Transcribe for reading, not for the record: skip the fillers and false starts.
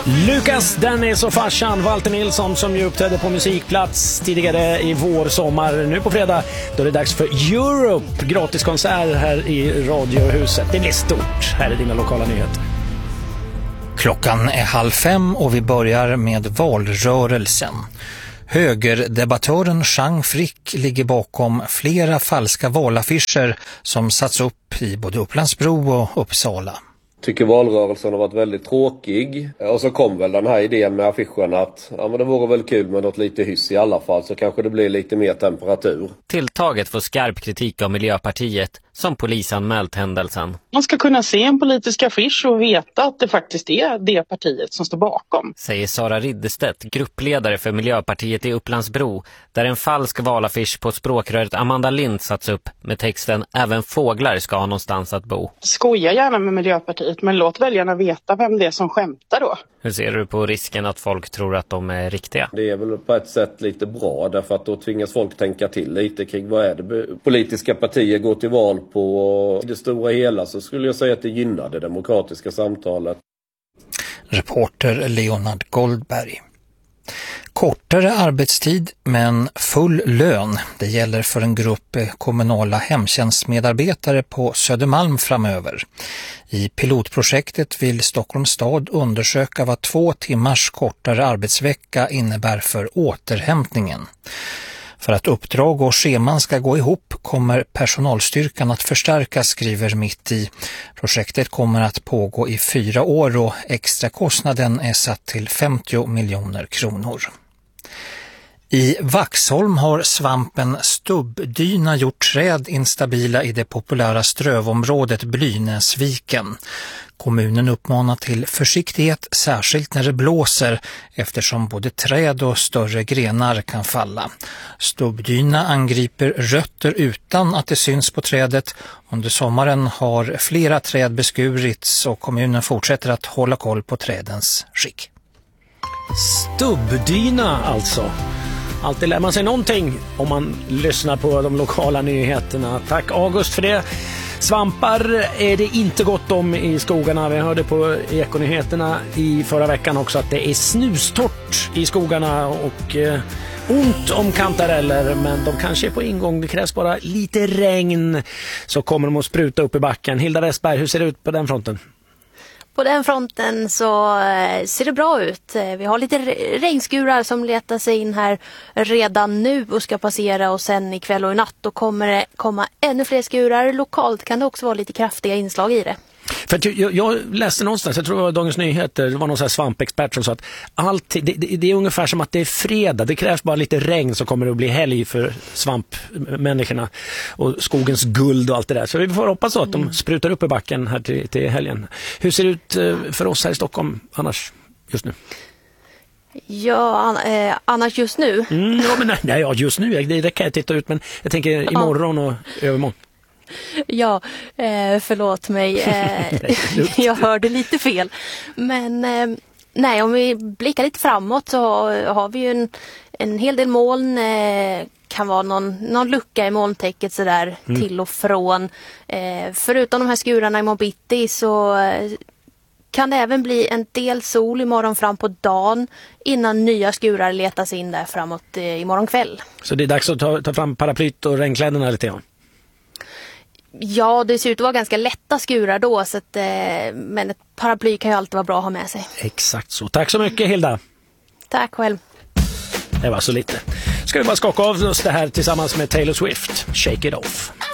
Lukas, Dennis och farsan Walter Nilsson som ju uppträdde på musikplats tidigare i vår, sommar. Nu på fredag då är det dags för Europe, gratiskonsert här i Radiohuset. Det blir stort. Här är dina lokala nyheter. Klockan är 4:30 och vi börjar med valrörelsen. Högerdebattören Jean Frick ligger bakom flera falska valaffischer som satts upp i både Upplandsbro och Uppsala. Tycker valrörelsen har varit väldigt tråkig. Och så kom väl den här idén med affischen att men det vore väl kul med något lite hyss i alla fall, så kanske det blir lite mer temperatur. Tilltaget får skarp kritik av Miljöpartiet som polisanmält händelsen. Man ska kunna se en politisk affisch och veta att det faktiskt är det partiet som står bakom. Säger Sara Ridderstedt, gruppledare för Miljöpartiet i Upplandsbro, där en falsk valaffisch på språkröret Amanda Lind satts upp med texten "Även fåglar ska ha någonstans att bo". Skoja gärna med Miljöpartiet, men låt väljarna veta vem det är som skämtar då. Hur ser du på risken att folk tror att de är riktiga? Det är väl på ett sätt lite bra, därför att då tvingas folk tänka till lite kring vad är det politiska partier går till val på. Och i det stora hela så skulle jag säga att det gynnar det demokratiska samtalet. Reporter Leonard Goldberg. Kortare arbetstid men full lön. Det gäller för en grupp kommunala hemtjänstmedarbetare på Södermalm framöver. I pilotprojektet vill Stockholms stad undersöka vad 2 timmars kortare arbetsvecka innebär för återhämtningen. För att uppdrag och scheman ska gå ihop kommer personalstyrkan att förstärkas, skriver Mitt i. Projektet kommer att pågå i 4 år och extra kostnaden är satt till 50 miljoner kronor. I Vaxholm har svampen stubbdyna gjort träd instabila i det populära strövområdet Blynäsviken. Kommunen uppmanar till försiktighet, särskilt när det blåser, eftersom både träd och större grenar kan falla. Stubbdyna angriper rötter utan att det syns på trädet. Under sommaren har flera träd beskurits och kommunen fortsätter att hålla koll på trädens skick. Stubbdyna alltså. Alltid lär man sig någonting om man lyssnar på de lokala nyheterna. Tack August för det. Svampar är det inte gott om i skogarna. Vi hörde på Ekonyheterna i förra veckan också att det är snustort i skogarna och ont om kantareller, men de kanske är på ingång. Det krävs bara lite regn så kommer de att spruta upp i backen. Hilda Westberg, hur ser det ut på den fronten? På den fronten så ser det bra ut. Vi har lite regnskurar som letar sig in här redan nu och ska passera, och sen ikväll och i natt då kommer det komma ännu fler skurar. Lokalt kan det också vara lite kraftiga inslag i det. För att jag läste någonstans, jag tror det var Dagens Nyheter, det var någon sån här svampexpert som sa att det är ungefär som att det är fredag. Det krävs bara lite regn så kommer det att bli helg för svampmänniskorna och skogens guld och allt det där. Så vi får hoppas så att de sprutar upp i backen här till helgen. Hur ser det ut för oss här i Stockholm annars just nu? Ja, annars just nu? Just nu, det kan jag titta ut, men jag tänker imorgon och övermorgon. Ja, förlåt mig. Jag hörde lite fel. Men nej, om vi blickar lite framåt så har vi ju en hel del moln. Kan vara någon lucka i molntäcket så där till och från. Förutom de här skurarna i morgonbitti så kan det även bli en del sol imorgon fram på dagen innan nya skurar letas in där framåt imorgon kväll. Så det är dags att ta fram paraplyt och regnkläderna lite grann? Ja, det ser ut att vara ganska lätta skurar då, så att, men ett paraply kan ju alltid vara bra att ha med sig. Exakt så. Tack så mycket Hilda. Tack själv. Det var så lite. Ska vi bara skaka av oss det här tillsammans med Taylor Swift. Shake it off.